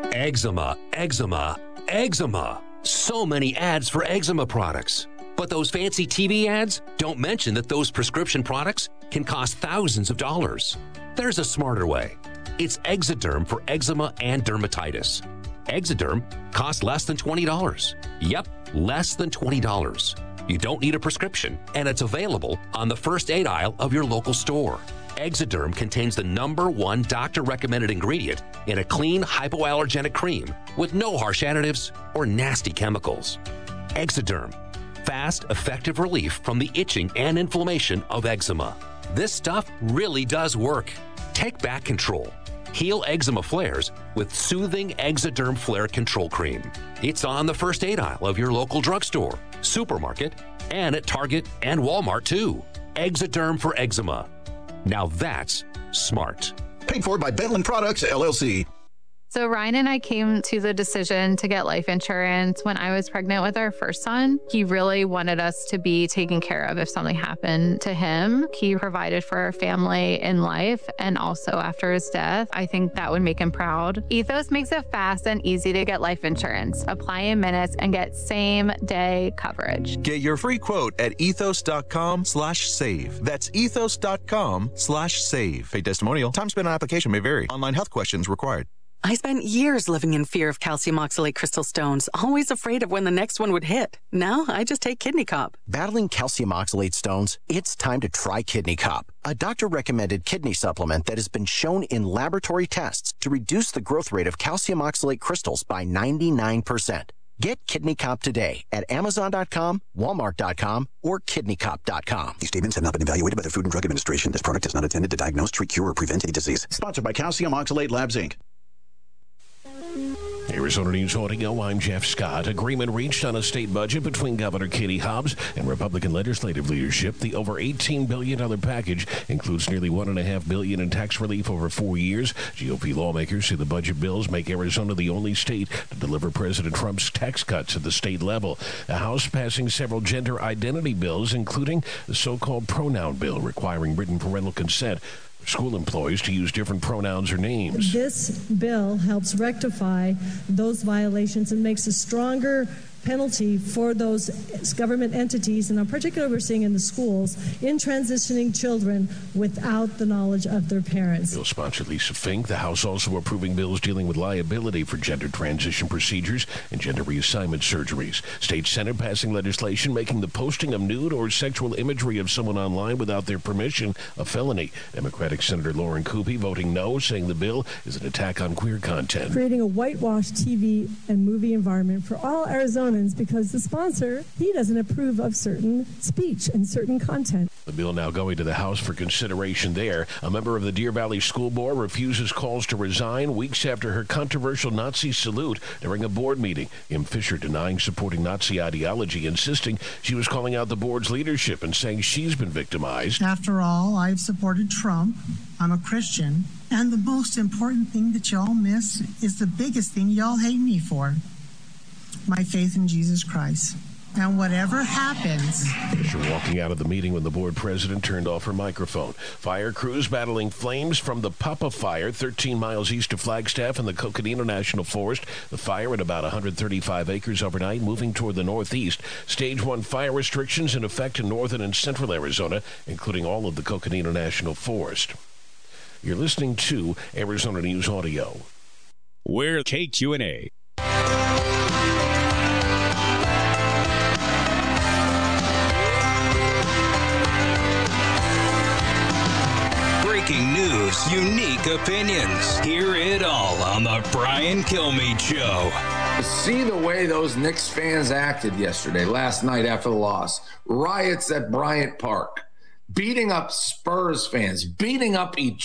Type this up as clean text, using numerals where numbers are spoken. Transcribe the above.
Eczema, eczema, eczema. So many ads for eczema products. But those fancy TV ads don't mention that those prescription products can cost thousands of dollars. There's a smarter way. It's Exoderm for eczema and dermatitis. Exoderm costs less than $20. Yep, less than $20. You don't need a prescription, and it's available on the first aid aisle of your local store. Exoderm contains the #1 doctor-recommended ingredient in a clean, hypoallergenic cream with no harsh additives or nasty chemicals. Exoderm, fast, effective relief from the itching and inflammation of eczema. This stuff really does work. Take back control. Heal eczema flares with soothing Exoderm Flare Control Cream. It's on the first aid aisle of your local drugstore, supermarket, and at Target and Walmart too. Exoderm for eczema. Now that's smart. Paid for by Bentland Products, LLC. So Ryan and I came to the decision to get life insurance when I was pregnant with our first son. He really wanted us to be taken care of if something happened to him. He provided for our family in life and also after his death. I think that would make him proud. Ethos makes it fast and easy to get life insurance. Apply in minutes and get same-day coverage. Get your free quote at ethos.com/save. That's ethos.com/save. Paid testimonial. Time spent on application may vary. Online health questions required. I spent years living in fear of calcium oxalate crystal stones, always afraid of when the next one would hit. Now I just take Kidney Cop. Battling calcium oxalate stones? It's time to try Kidney Cop, a doctor-recommended kidney supplement that has been shown in laboratory tests to reduce the growth rate of calcium oxalate crystals by 99%. Get Kidney Cop today at Amazon.com, Walmart.com, or KidneyCop.com. These statements have not been evaluated by the Food and Drug Administration. This product is not intended to diagnose, treat, cure, or prevent any disease. Sponsored by Calcium Oxalate Labs, Inc. Arizona News Audio, I'm Jeff Scott. Agreement reached on a state budget between Governor Katie Hobbs and Republican legislative leadership. The over $18 billion package includes nearly $1.5 billion in tax relief over 4 years. GOP lawmakers say the budget bills make Arizona the only state to deliver President Trump's tax cuts at the state level. The House passing several gender identity bills, including the so-called pronoun bill requiring written parental consent for school employees to use different pronouns or names. This bill helps rectify those violations and makes a stronger penalty for those government entities, and in particular we're seeing in the schools, in transitioning children without the knowledge of their parents. Bill sponsor Lisa Fink. The House also approving bills dealing with liability for gender transition procedures and gender reassignment surgeries. State Senate passing legislation making the posting of nude or sexual imagery of someone online without their permission a felony. Democratic Senator Lauren Kupi voting no, saying the bill is an attack on queer content. Creating a whitewashed TV and movie environment for all Arizonans because the sponsor, he doesn't approve of certain speech and certain content. The bill now going to the House for consideration there. A member of the Deer Valley School Board refuses calls to resign weeks after her controversial Nazi salute during a board meeting. Kim Fisher denying supporting Nazi ideology, insisting she was calling out the board's leadership and saying she's been victimized. After all, I've supported Trump. I'm a Christian. And the most important thing that y'all miss is the biggest thing y'all hate me for. My faith in Jesus Christ. And whatever happens... Fisher walking out of the meeting when the board president turned off her microphone. Fire crews battling flames from the Papa Fire 13 miles east of Flagstaff in the Coconino National Forest. The fire at about 135 acres overnight, moving toward the northeast. Stage 1 fire restrictions in effect in northern and central Arizona, including all of the Coconino National Forest. You're listening to Arizona News Audio. We're KQNA. Breaking news, unique opinions. Hear it all on the Brian Kilmeade Show. See the way those Knicks fans acted yesterday, last night after the loss. Riots at Bryant Park. Beating up Spurs fans, beating up each